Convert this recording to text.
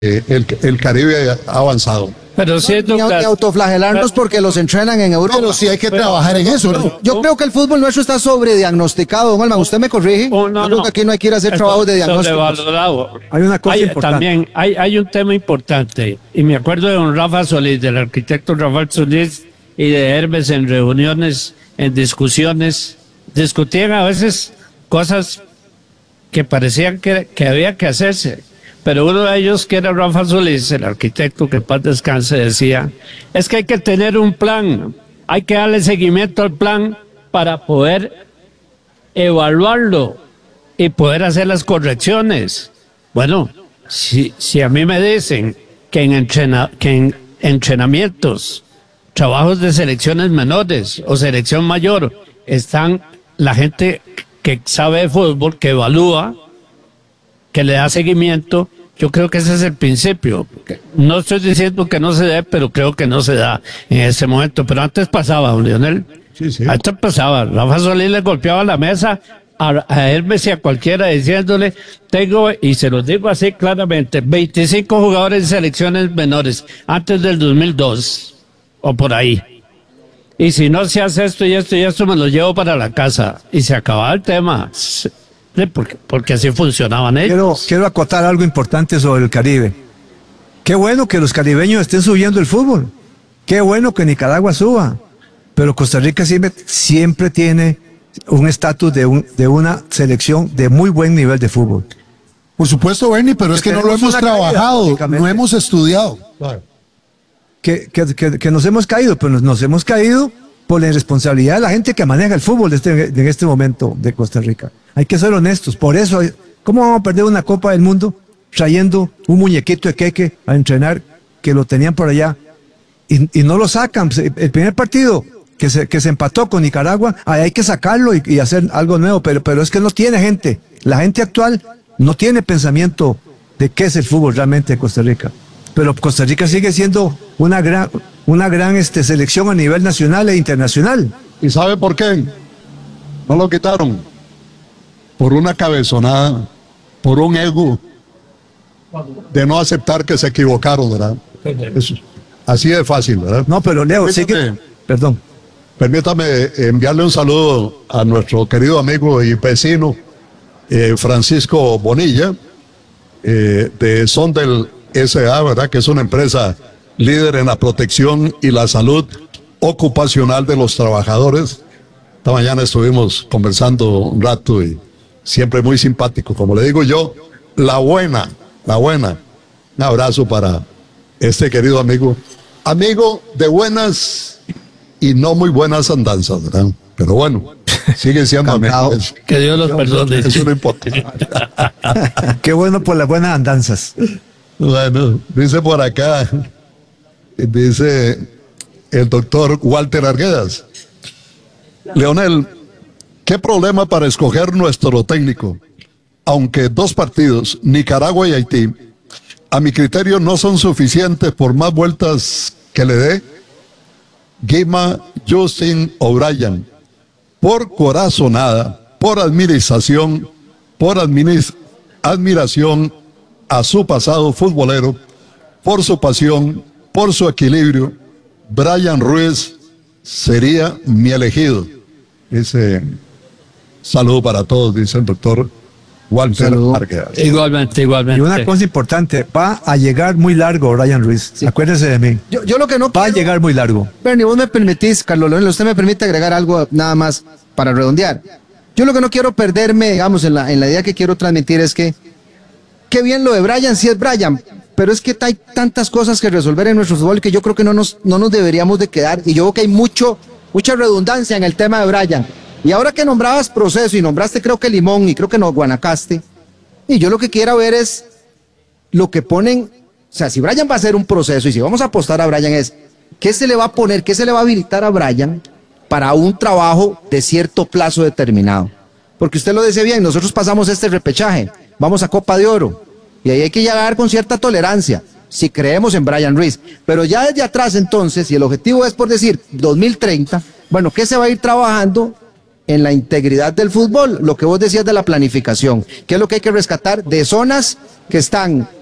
el Caribe ha avanzado. Pero sí, Ni autoflagelarnos porque los entrenan en Europa. Pero sí hay que trabajar en eso, ¿no? Yo creo que el fútbol nuestro está sobrediagnosticado, don Alman. ¿Usted me corrige? Yo creo que aquí no hay que ir a hacer trabajos de diagnóstico. Hay una cosa importante. También hay un tema importante. Y me acuerdo de don Rafa Solís, del arquitecto Rafael Solís y de Hermes en reuniones, en discusiones. Discutían a veces cosas que parecían que había que hacerse. Pero uno de ellos, que era Rafa Solís, el arquitecto, que en paz descanse, decía, es que hay que tener un plan, hay que darle seguimiento al plan para poder evaluarlo y poder hacer las correcciones. Bueno, si a mí me dicen que en entrenamientos, trabajos de selecciones menores o selección mayor, están la gente que sabe de fútbol, que evalúa, que le da seguimiento, yo creo que ese es el principio. No estoy diciendo que no se dé, pero creo que no se da en ese momento. Pero antes pasaba, don Lionel. Sí. Antes pasaba. Rafa Solís le golpeaba la mesa a Hermes y a cualquiera diciéndole, tengo, y se los digo así claramente, 25 jugadores en selecciones menores antes del 2002, o por ahí. Y si no se hace esto y esto y esto, me lo llevo para la casa. Y se acababa el tema. Porque así funcionaban ellos. Quiero acotar algo importante sobre el Caribe. Qué bueno que los caribeños estén subiendo el fútbol. Qué bueno que Nicaragua suba. Pero Costa Rica siempre tiene un estatus de una selección de muy buen nivel de fútbol. Por supuesto, Bernie, pero es que no lo hemos trabajado, no hemos estudiado. Claro. Que nos hemos caído, pero nos hemos caído por la irresponsabilidad de la gente que maneja el fútbol en este momento de Costa Rica. Hay que ser honestos. Por eso, ¿cómo vamos a perder una Copa del Mundo trayendo un muñequito de Queque a entrenar que lo tenían por allá y no lo sacan? El primer partido que se empató con Nicaragua, ahí hay que sacarlo y hacer algo nuevo, pero es que no tiene gente. La gente actual no tiene pensamiento de qué es el fútbol realmente de Costa Rica. Pero Costa Rica sigue siendo una gran selección a nivel nacional e internacional. ¿Y sabe por qué? No lo quitaron. Por una cabezonada, por un ego de no aceptar que se equivocaron, ¿verdad? Eso, así de fácil, ¿verdad? No, pero Leo, perdón. Permítame enviarle un saludo a nuestro querido amigo y vecino Francisco Bonilla, de Sondel S.A., ¿verdad? Que es una empresa líder en la protección y la salud ocupacional de los trabajadores. Esta mañana estuvimos conversando un rato y siempre muy simpático. Como le digo yo, la buena. Un abrazo para este querido amigo de buenas y no muy buenas andanzas, ¿verdad? Pero bueno, sigue siendo amigo. Que Dios los perdone. Eso no importa. Qué bueno por las buenas andanzas. Bueno, dice por acá, dice el doctor Walter Arguedas. Leonel, ¿qué problema para escoger nuestro técnico? Aunque 2 partidos, Nicaragua y Haití, a mi criterio no son suficientes por más vueltas que le dé Guima, Justin o Brian, por corazonada, por admiración a su pasado futbolero, por su pasión, por su equilibrio, Brian Ruiz sería mi elegido. Dice, saludo para todos, dice el doctor Walter Arguedas. Igualmente. Y una cosa importante, va a llegar muy largo Brian Ruiz. Sí. Acuérdense de mí. Yo lo que no va a llegar muy largo. Bernie, vos me permitís, Carlos Leonel, usted me permite agregar algo nada más para redondear. Yo lo que no quiero perderme, digamos, en la idea que quiero transmitir es que qué bien lo de Brian, sí es Brian, pero es que hay tantas cosas que resolver en nuestro fútbol que yo creo que no nos deberíamos de quedar, y yo creo que hay mucha redundancia en el tema de Brian. Y ahora que nombrabas Proceso y nombraste creo que Limón y creo que no Guanacaste, y yo lo que quiero ver es lo que ponen, o sea, si Brian va a hacer un Proceso y si vamos a apostar a Brian es, ¿qué se le va a poner, qué se le va a habilitar a Brian para un trabajo de cierto plazo determinado? Porque usted lo dice bien, nosotros pasamos este repechaje, vamos a Copa de Oro, y ahí hay que llegar con cierta tolerancia, si creemos en Brian Ruiz. Pero ya desde atrás entonces, si el objetivo es por decir 2030, bueno, ¿qué se va a ir trabajando en la integridad del fútbol? Lo que vos decías de la planificación, ¿qué es lo que hay que rescatar de zonas que están